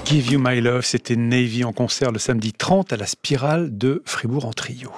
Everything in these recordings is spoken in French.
Give You My Love, c'était Navy en concert le samedi 30 à la Spirale de Fribourg-en-Trio.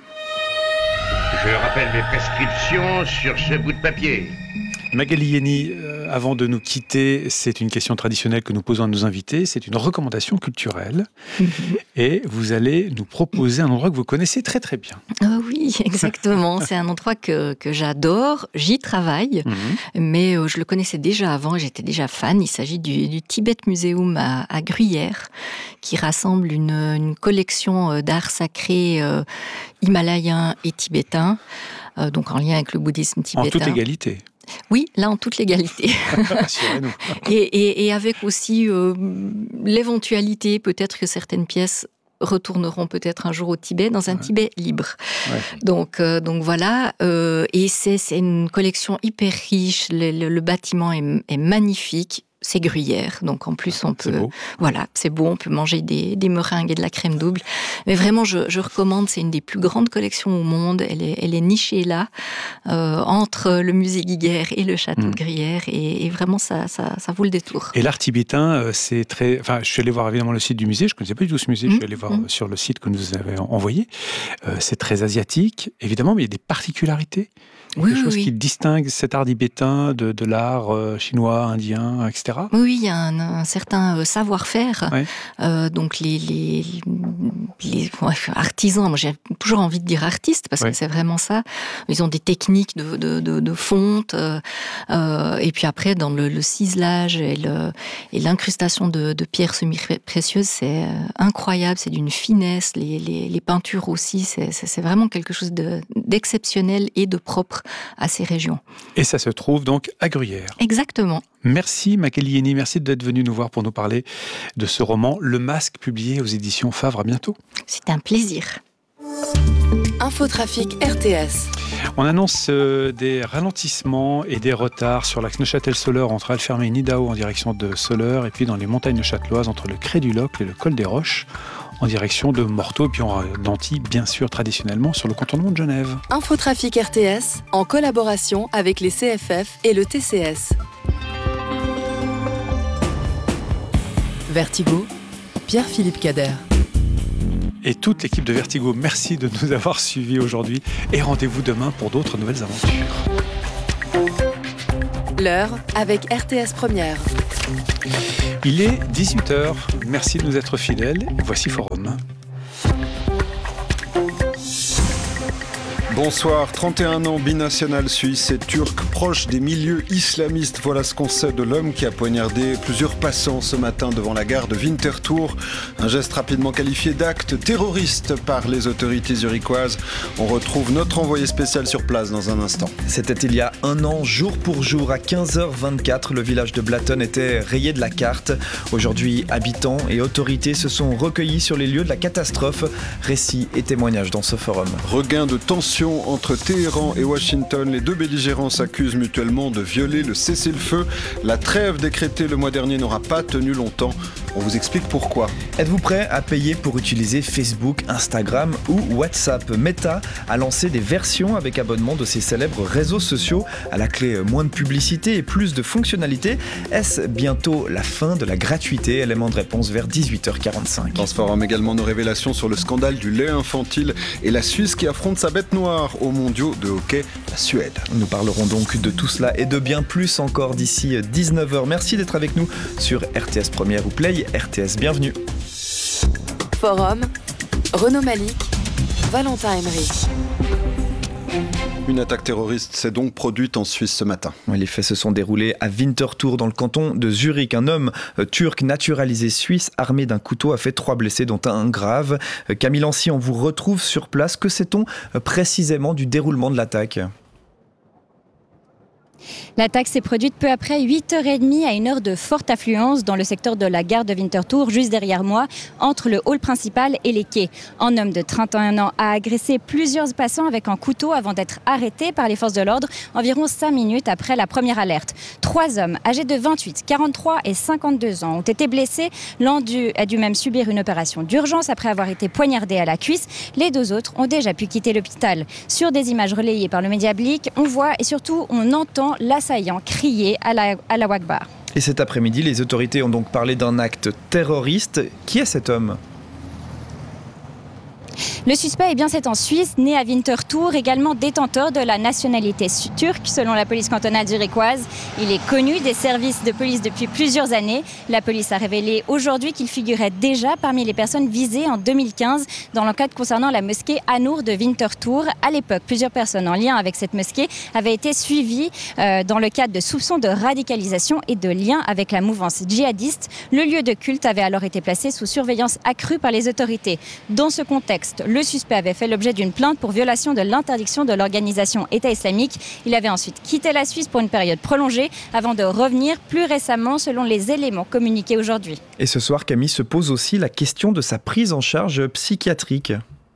Je rappelle mes prescriptions sur ce bout de papier. Magali Yeni, avant de nous quitter, c'est une question traditionnelle que nous posons à nos invités. C'est une recommandation culturelle. Et vous allez nous proposer un endroit que vous connaissez très très bien. Oui, exactement. C'est un endroit que j'adore. J'y travaille. Mais je le connaissais déjà avant et j'étais déjà fan. Il s'agit du Tibet Museum à Gruyère, qui rassemble une collection d'art sacré himalayen et tibétain, donc en lien avec le bouddhisme tibétain. En toute égalité. Oui, là en toute légalité. Assurez-nous. et avec aussi l'éventualité peut-être que certaines pièces retourneront peut-être un jour au Tibet, dans un Tibet libre. Ouais. Donc voilà, et c'est une collection hyper riche, le bâtiment est magnifique. C'est Gruyère, donc en plus on peut, c'est beau, on peut manger des meringues et de la crème double. Mais vraiment, je recommande, c'est une des plus grandes collections au monde. Elle est nichée là, entre le musée Guiguerre et le château de Gruyère, et vraiment ça vaut le détour. Et l'art tibétain, c'est très, enfin, je suis allé voir évidemment le site du musée. Je connaissais pas du tout ce musée. Je suis allé voir sur le site que nous avez envoyé. C'est très asiatique, évidemment, mais il y a des particularités. Quelque chose qui distingue cet art tibétain de l'art chinois, indien, etc. Oui, il y a un certain savoir-faire. Ouais. Donc les artisans, moi j'ai toujours envie de dire artistes parce que c'est vraiment ça. Ils ont des techniques de fonte. Et puis après, dans le ciselage et l'incrustation de pierres semi-précieuses, c'est incroyable. C'est d'une finesse. Les peintures aussi, c'est vraiment quelque chose d'exceptionnel et de propre à ces régions. Et ça se trouve donc à Gruyère. Exactement. Merci Magali Yeni, merci d'être venue nous voir pour nous parler de ce roman Le Masque, publié aux éditions Favre. À bientôt. C'est un plaisir. Infotrafic RTS. On annonce des ralentissements et des retards sur l'axe Neuchâtel-Soleure entre Alfermé et Nidao en direction de Soleure, et puis dans les montagnes châteloises entre le Cré du Locle et le Col des Roches en direction de Morteau, et puis en Danty, bien sûr, traditionnellement, sur le contournement de Genève. Infotrafic RTS, en collaboration avec les CFF et le TCS. Vertigo, Pierre-Philippe Cader. Et toute l'équipe de Vertigo, merci de nous avoir suivis aujourd'hui, et rendez-vous demain pour d'autres nouvelles aventures. L'heure avec RTS Première. Il est 18h, merci de nous être fidèles, voici Forum. Bonsoir, 31 ans, binational suisse et turc, proche des milieux islamistes. Voilà ce qu'on sait de l'homme qui a poignardé plusieurs passants ce matin devant la gare de Winterthur. Un geste rapidement qualifié d'acte terroriste par les autorités zurichoises. On retrouve notre envoyé spécial sur place dans un instant. C'était il y a un an, jour pour jour, à 15h24, le village de Blatten était rayé de la carte. Aujourd'hui, habitants et autorités se sont recueillis sur les lieux de la catastrophe. Récits et témoignages dans ce forum. Regain de tension entre Téhéran et Washington. Les deux belligérants s'accusent mutuellement de violer le cessez-le-feu. La trêve décrétée le mois dernier n'aura pas tenu longtemps. On vous explique pourquoi. Êtes-vous prêt à payer pour utiliser Facebook, Instagram ou WhatsApp ? Meta a lancé des versions avec abonnement de ces célèbres réseaux sociaux. À la clé, moins de publicité et plus de fonctionnalités. Est-ce bientôt la fin de la gratuité ? Élément de réponse vers 18h45. Dans ce forum également, nos révélations sur le scandale du lait infantile et la Suisse qui affronte sa bête noire aux mondiaux de hockey, la Suède. Nous parlerons donc de tout cela et de bien plus encore d'ici 19h. Merci d'être avec nous sur RTS Première ou Play RTS. Bienvenue. Forum, Renaud Malik, Valentin Emery. Une attaque terroriste s'est donc produite en Suisse ce matin. Les faits se sont déroulés à Winterthur dans le canton de Zurich. Un homme turc naturalisé suisse armé d'un couteau a fait 3 blessés dont un grave. Camille Lancy, on vous retrouve sur place. Que sait-on précisément du déroulement de l'attaque ? L'attaque s'est produite peu après 8h30 à une heure de forte affluence dans le secteur de la gare de Winterthur, juste derrière moi, entre le hall principal et les quais. Un homme de 31 ans a agressé plusieurs passants avec un couteau avant d'être arrêté par les forces de l'ordre environ 5 minutes après la première alerte. 3 hommes âgés de 28, 43 et 52 ans ont été blessés. L'un a dû même subir une opération d'urgence après avoir été poignardé à la cuisse. Les 2 autres ont déjà pu quitter l'hôpital. Sur des images relayées par le Média Blick, on voit et surtout on entend l'assaillant crier à la Akbar. Et cet après-midi, les autorités ont donc parlé d'un acte terroriste. Qui est cet homme ? Le suspect, c'est en Suisse, né à Winterthur, également détenteur de la nationalité turque, selon la police cantonale zurichoise. Il est connu des services de police depuis plusieurs années. La police a révélé aujourd'hui qu'il figurait déjà parmi les personnes visées en 2015 dans l'enquête concernant la mosquée An-Nur de Winterthur. À l'époque, plusieurs personnes en lien avec cette mosquée avaient été suivies dans le cadre de soupçons de radicalisation et de lien avec la mouvance djihadiste. Le lieu de culte avait alors été placé sous surveillance accrue par les autorités. Dans ce contexte, le suspect avait fait l'objet d'une plainte pour violation de l'interdiction de l'organisation État islamique. Il avait ensuite quitté la Suisse pour une période prolongée avant de revenir plus récemment selon les éléments communiqués aujourd'hui. Et ce soir, Camille, se pose aussi la question de sa prise en charge psychiatrique.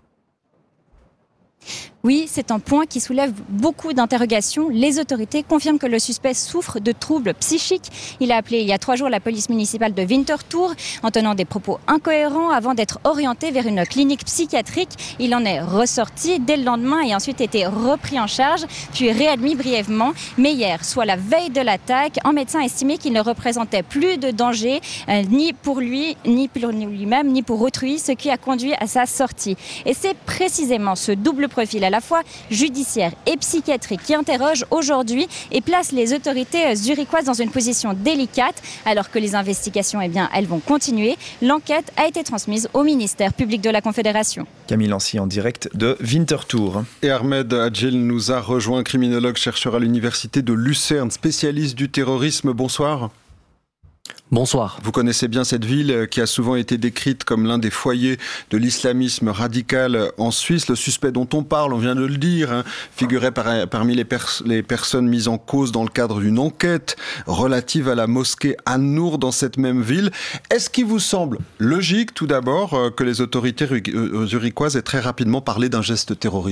Oui, c'est un point qui soulève beaucoup d'interrogations. Les autorités confirment que le suspect souffre de troubles psychiques. Il a appelé il y a 3 jours la police municipale de Winterthur en tenant des propos incohérents avant d'être orienté vers une clinique psychiatrique. Il en est ressorti dès le lendemain et ensuite été repris en charge, puis réadmis brièvement. Mais hier, soit la veille de l'attaque, un médecin estimait qu'il ne représentait plus de danger ni pour lui, ni pour lui-même, ni pour autrui, ce qui a conduit à sa sortie. Et c'est précisément ce double profil à la fois judiciaire et psychiatrique qui interroge aujourd'hui et place les autorités zurichoises dans une position délicate alors que les investigations, elles vont continuer. L'enquête a été transmise au ministère public de la Confédération. Camille Lancy en direct de Winterthur. Et Ahmed Adjil nous a rejoint, criminologue, chercheur à l'université de Lucerne, spécialiste du terrorisme. Bonsoir. Bonsoir. Vous connaissez bien cette ville qui a souvent été décrite comme l'un des foyers de l'islamisme radical en Suisse. Le suspect dont on parle, on vient de le dire, figurait parmi les personnes mises en cause dans le cadre d'une enquête relative à la mosquée An-Nur dans cette même ville. Est-ce qu'il vous semble logique, tout d'abord, que les autorités zurichoises aient très rapidement parlé d'un geste terroriste ?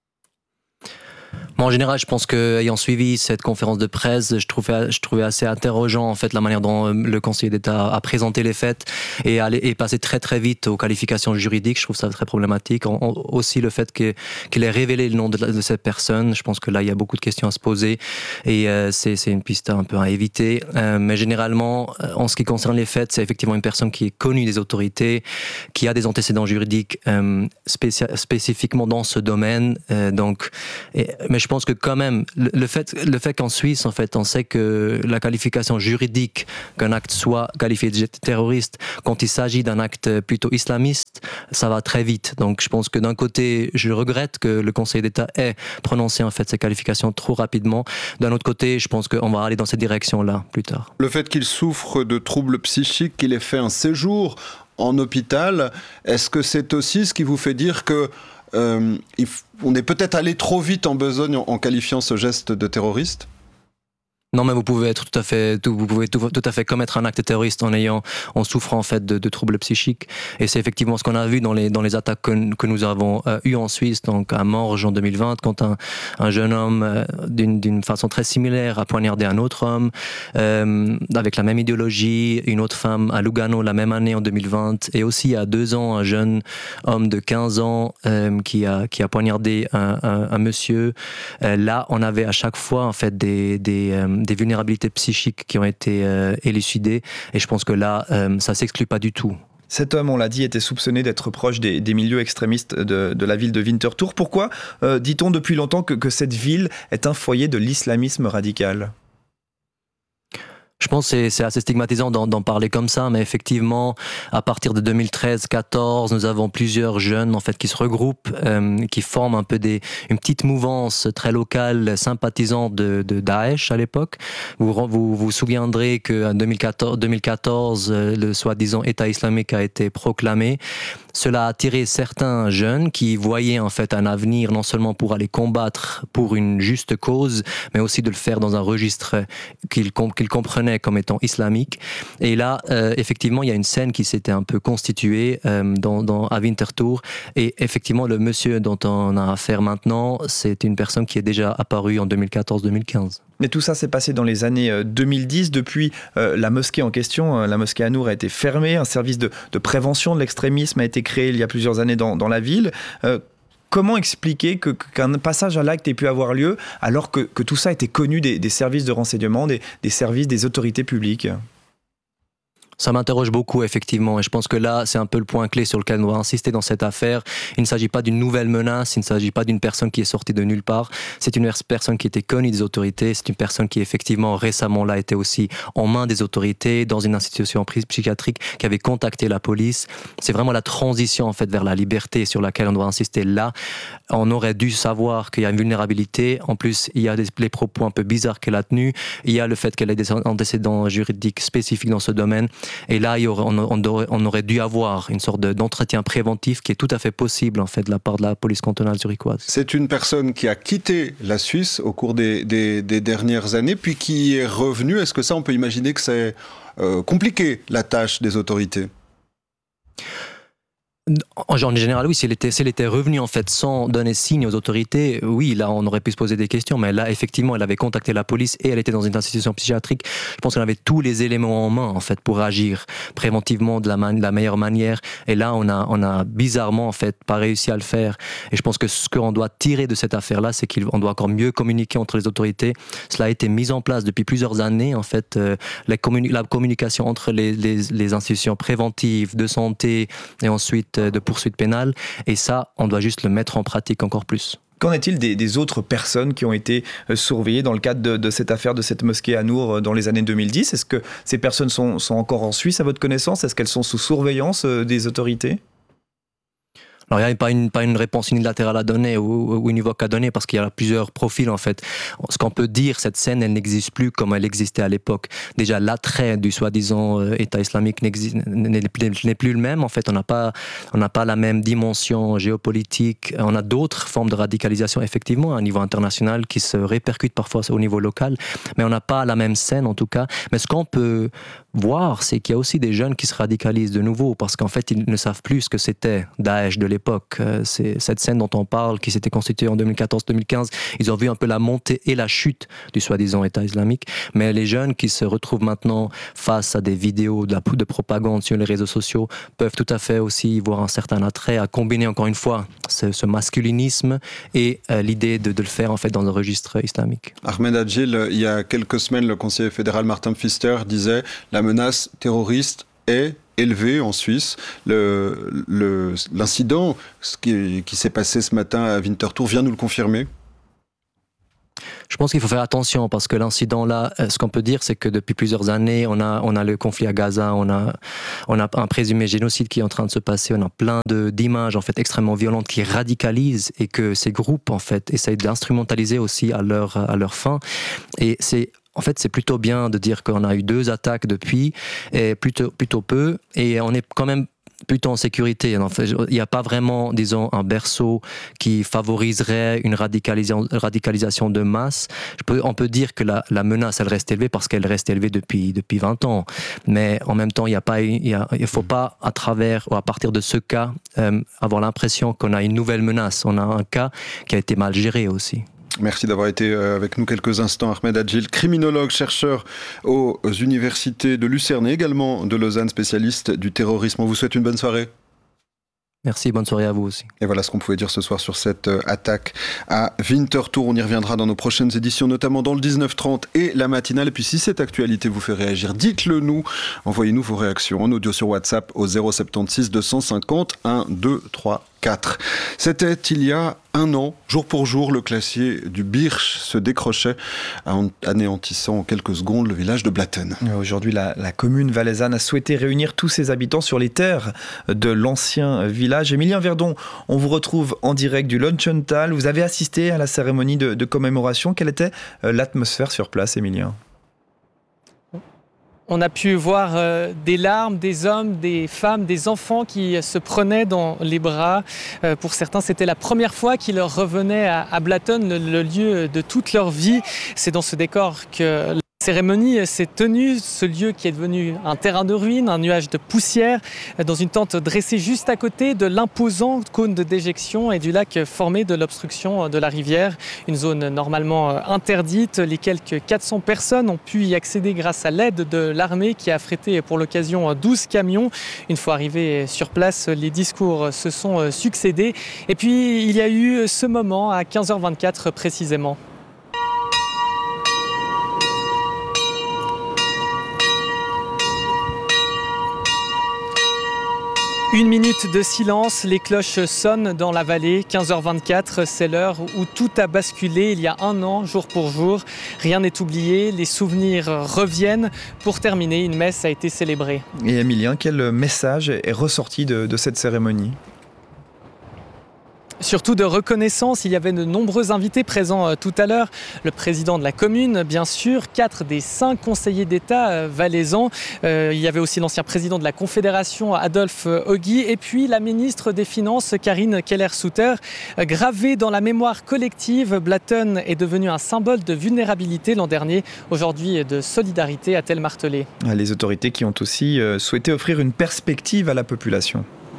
En général, je pense qu'ayant suivi cette conférence de presse, je trouvais assez interrogeant en fait la manière dont le conseiller d'État a présenté les faits et passé très très vite aux qualifications juridiques. Je trouve ça très problématique. Aussi le fait qu'il ait révélé le nom de cette personne. Je pense que là il y a beaucoup de questions à se poser et c'est une piste un peu à éviter. Mais généralement, en ce qui concerne les faits, c'est effectivement une personne qui est connue des autorités, qui a des antécédents juridiques spécifiquement dans ce domaine. Mais je pense que quand même, le fait qu'en Suisse, en fait, on sait que la qualification juridique qu'un acte soit qualifié de terroriste, quand il s'agit d'un acte plutôt islamiste, ça va très vite. Donc je pense que d'un côté, je regrette que le Conseil d'État ait prononcé en fait ces qualifications trop rapidement. D'un autre côté, je pense qu'on va aller dans cette direction-là plus tard. Le fait qu'il souffre de troubles psychiques, qu'il ait fait un séjour en hôpital, est-ce que c'est aussi ce qui vous fait dire que on est peut-être allé trop vite en besogne en qualifiant ce geste de terroriste ? Non, mais vous pouvez tout à fait commettre un acte terroriste en souffrant en fait de troubles psychiques. Et c'est effectivement ce qu'on a vu dans les attaques que nous avons eues en Suisse, donc à Morges en 2020, quand un jeune homme d'une façon très similaire a poignardé un autre homme avec la même idéologie, une autre femme à Lugano la même année en 2020, et aussi il y a 2 ans un jeune homme de 15 ans qui a poignardé un monsieur. Là, on avait à chaque fois en fait des vulnérabilités psychiques qui ont été élucidées, et je pense que là, ça s'exclut pas du tout. Cet homme, on l'a dit, était soupçonné d'être proche des milieux extrémistes de la ville de Winterthur. Pourquoi dit-on depuis longtemps que cette ville est un foyer de l'islamisme radical ? Je pense que c'est assez stigmatisant d'en parler comme ça, mais effectivement, à partir de 2013-14, nous avons plusieurs jeunes en fait qui se regroupent, qui forment un peu une petite mouvance très locale, sympathisant de Daesh à l'époque. Vous souviendrez qu'en 2014, le soi-disant État islamique a été proclamé. Cela a attiré certains jeunes qui voyaient en fait un avenir non seulement pour aller combattre pour une juste cause, mais aussi de le faire dans un registre qu'ils comprenaient comme étant islamique. Et là, effectivement, il y a une scène qui s'était un peu constituée à Winterthur. Et effectivement, le monsieur dont on a affaire maintenant, c'est une personne qui est déjà apparue en 2014-2015. Mais tout ça s'est passé dans les années 2010. Depuis, la mosquée en question, la mosquée An-Nur, a été fermée. Un service de prévention de l'extrémisme a été créé il y a plusieurs années dans la ville. Comment expliquer qu'un passage à l'acte ait pu avoir lieu alors que tout ça était connu des services de renseignement, des services des autorités publiques ? Ça m'interroge beaucoup, effectivement, et je pense que là, c'est un peu le point clé sur lequel on doit insister dans cette affaire. Il ne s'agit pas d'une nouvelle menace, il ne s'agit pas d'une personne qui est sortie de nulle part, c'est une personne qui était connue des autorités, c'est une personne qui, effectivement, récemment, là, était aussi en main des autorités, dans une institution psychiatrique, qui avait contacté la police. C'est vraiment la transition, en fait, vers la liberté sur laquelle on doit insister là. On aurait dû savoir qu'il y a une vulnérabilité. En plus, il y a les propos un peu bizarres qu'elle a tenus. Il y a le fait qu'elle ait des antécédents juridiques spécifiques dans ce domaine. Et là, on aurait dû avoir une sorte d'entretien préventif qui est tout à fait possible, en fait, de la part de la police cantonale zurichoise. C'est une personne qui a quitté la Suisse au cours des dernières années, puis qui est revenue. Est-ce que ça, on peut imaginer que c'est compliqué, la tâche des autorités ? En général, oui, si elle était revenue en fait sans donner signe aux autorités, oui, là on aurait pu se poser des questions, mais là effectivement elle avait contacté la police et elle était dans une institution psychiatrique. Je pense qu'elle avait tous les éléments en main en fait pour agir préventivement de la meilleure manière. Et là on a bizarrement en fait pas réussi à le faire. Et je pense que ce qu'on doit tirer de cette affaire-là, c'est qu'on doit encore mieux communiquer entre les autorités. Cela a été mis en place depuis plusieurs années en fait, la communication entre les institutions préventives de santé et ensuite de poursuites pénales, et ça, on doit juste le mettre en pratique encore plus. Qu'en est-il des autres personnes qui ont été surveillées dans le cadre de cette affaire de cette mosquée à Nour dans les années 2010 ? Est-ce que ces personnes sont encore en Suisse à votre connaissance ? Est-ce qu'elles sont sous surveillance des autorités ? Alors, il n'y a pas une réponse unilatérale à donner ou univoque à donner parce qu'il y a plusieurs profils en fait. Ce qu'on peut dire, cette scène, elle n'existe plus comme elle existait à l'époque. Déjà, l'attrait du soi-disant État islamique n'est plus le même. En fait, on n'a pas la même dimension géopolitique. On a d'autres formes de radicalisation, effectivement, à un niveau international qui se répercutent parfois au niveau local. Mais on n'a pas la même scène, en tout cas. Mais ce qu'on peut voir, c'est qu'il y a aussi des jeunes qui se radicalisent de nouveau parce qu'en fait, ils ne savent plus ce que c'était Daesh de l'époque. C'est cette scène dont on parle, qui s'était constituée en 2014-2015. Ils ont vu un peu la montée et la chute du soi-disant État islamique. Mais les jeunes qui se retrouvent maintenant face à des vidéos de propagande sur les réseaux sociaux peuvent tout à fait aussi voir un certain attrait à combiner encore une fois ce masculinisme et l'idée de le faire en fait dans le registre islamique. Ahmed Adjil, il y a quelques semaines, le conseiller fédéral Martin Pfister disait la menace terroriste est élevée en Suisse. L'incident qui s'est passé ce matin à Winterthur vient nous le confirmer. Je pense qu'il faut faire attention parce que l'incident là, ce qu'on peut dire, c'est que depuis plusieurs années, on a le conflit à Gaza, on a un présumé génocide qui est en train de se passer, on a plein d'images en fait extrêmement violentes qui radicalisent et que ces groupes en fait essayent d'instrumentaliser aussi à leur fin. Et c'est plutôt bien de dire qu'on a eu 2 attaques depuis, et plutôt peu, et on est quand même plutôt en sécurité. En fait, il n'y a pas vraiment, disons, un berceau qui favoriserait une radicalisation de masse. On peut dire que la menace, elle reste élevée parce qu'elle reste élevée depuis 20 ans. Mais en même temps, il ne faut pas, à partir de ce cas, avoir l'impression qu'on a une nouvelle menace. On a un cas qui a été mal géré aussi. Merci d'avoir été avec nous quelques instants, Ahmed Adjil, criminologue, chercheur aux universités de Lucerne et également de Lausanne, spécialiste du terrorisme. On vous souhaite une bonne soirée. Merci, bonne soirée à vous aussi. Et voilà ce qu'on pouvait dire ce soir sur cette attaque à Winterthur. On y reviendra dans nos prochaines éditions, notamment dans le 19h30 et la matinale. Et puis si cette actualité vous fait réagir, dites-le nous. Envoyez-nous vos réactions en audio sur WhatsApp au 076 250 1 2 3 4. C'était il y a 1 an, jour pour jour, le glacier du Birch se décrochait, anéantissant en quelques secondes le village de Blatten. Aujourd'hui, la commune valaisanne a souhaité réunir tous ses habitants sur les terres de l'ancien village. Émilien Verdon, on vous retrouve en direct du Lönchental. Vous avez assisté à la cérémonie de commémoration. Quelle était l'atmosphère sur place, Émilien ? On a pu voir des larmes, des hommes, des femmes, des enfants qui se prenaient dans les bras. Pour certains, c'était la première fois qu'ils leur revenaient à Blatten, le lieu de toute leur vie. C'est dans ce décor que la cérémonie s'est tenue, ce lieu qui est devenu un terrain de ruines, un nuage de poussière, dans une tente dressée juste à côté de l'imposant cône de déjection et du lac formé de l'obstruction de la rivière. Une zone normalement interdite. Les quelques 400 personnes ont pu y accéder grâce à l'aide de l'armée qui a affrété pour l'occasion 12 camions. Une fois arrivés sur place, les discours se sont succédés. Et puis, il y a eu ce moment à 15h24 précisément. Une minute de silence, les cloches sonnent dans la vallée. 15h24, c'est l'heure où tout a basculé il y a un an, jour pour jour. Rien n'est oublié, les souvenirs reviennent. Pour terminer, une messe a été célébrée. Et Emilien, quel message est ressorti de cette cérémonie ? Surtout de reconnaissance, il y avait de nombreux invités présents tout à l'heure. Le président de la commune, bien sûr, 4 des 5 conseillers d'État valaisans. Il y avait aussi l'ancien président de la Confédération, Adolphe Hoggy, et puis la ministre des Finances, Karine Keller-Sutter. Gravé dans la mémoire collective, Blatten est devenu un symbole de vulnérabilité l'an dernier. Aujourd'hui, de solidarité, a-t-elle martelé. Les autorités qui ont aussi souhaité offrir une perspective à la population.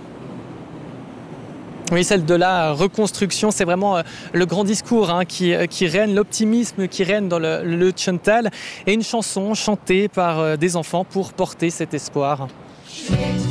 Oui, celle de la reconstruction, c'est vraiment le grand discours qui règne, l'optimisme qui règne dans le Tchontal et une chanson chantée par des enfants pour porter cet espoir.